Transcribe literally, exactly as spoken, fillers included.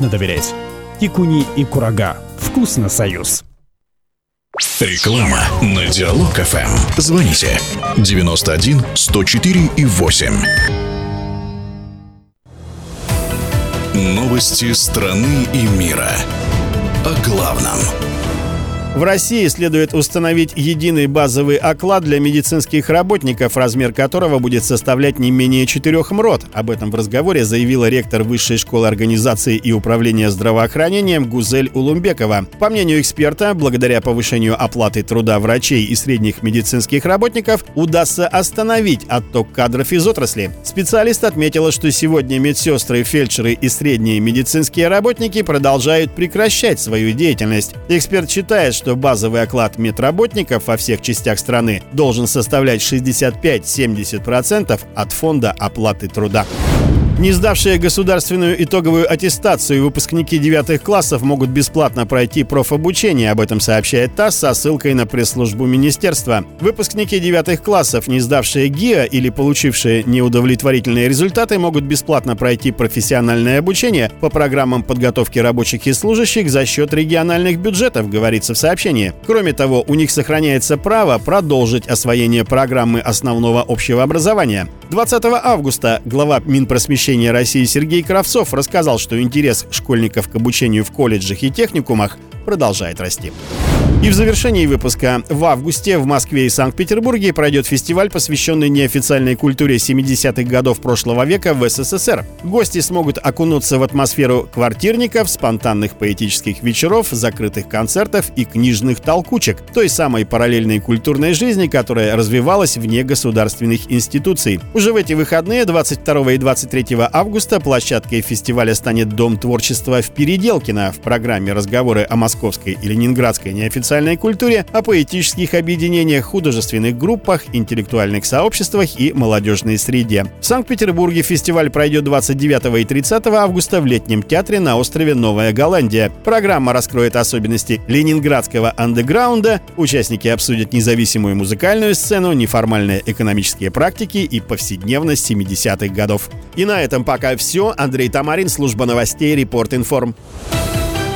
можно доверять. Кикуни и курага. Вкусно, союз. Реклама на Диалог эф эм. Звоните девяносто один сто четыре и восемь. Новости страны и мира. О главном. В России следует установить единый базовый оклад для медицинских работников, размер которого будет составлять не менее четырех МРОТ. Об этом в разговоре заявила ректор Высшей школы организации и управления здравоохранением Гузель Улумбекова. По мнению эксперта, благодаря повышению оплаты труда врачей и средних медицинских работников удастся остановить отток кадров из отрасли. Специалист отметила, что сегодня медсестры, фельдшеры и средние медицинские работники продолжают прекращать свою деятельность. Эксперт считает, что что базовый оклад медработников во всех частях страны должен составлять шестьдесят пять - семьдесят процентов от фонда оплаты труда. Не сдавшие государственную итоговую аттестацию выпускники девятых классов могут бесплатно пройти профобучение. Об этом сообщает ТАСС со ссылкой на пресс-службу министерства. Выпускники девятых классов, не сдавшие ГИА или получившие неудовлетворительные результаты, могут бесплатно пройти профессиональное обучение по программам подготовки рабочих и служащих за счет региональных бюджетов, говорится в сообщении. Кроме того, у них сохраняется право продолжить освоение программы основного общего образования. двадцатого августа глава Минпросвещения России Сергей Кравцов рассказал, что интерес школьников к обучению в колледжах и техникумах продолжает расти. И в завершении выпуска. В августе в Москве и Санкт-Петербурге пройдет фестиваль, посвященный неофициальной культуре семидесятых годов прошлого века в эс эс эс эр. Гости смогут окунуться в атмосферу квартирников, спонтанных поэтических вечеров, закрытых концертов и книжных толкучек, той самой параллельной культурной жизни, которая развивалась вне государственных институций. Уже в эти выходные, двадцать второго и двадцать третьего августа, площадкой фестиваля станет Дом творчества в Переделкино. В программе разговоры о московской и ленинградской неофициальной культуре, о поэтических объединениях, художественных группах, интеллектуальных сообществах и молодежной среде. В Санкт-Петербурге фестиваль пройдет двадцать девятого и тридцатого августа в Летнем театре на острове Новая Голландия. Программа раскроет особенности ленинградского андеграунда, участники обсудят независимую музыкальную сцену, неформальные экономические практики и повседневность семидесятых годов. И на этом пока все. Андрей Тамарин, служба новостей Репорт Информ.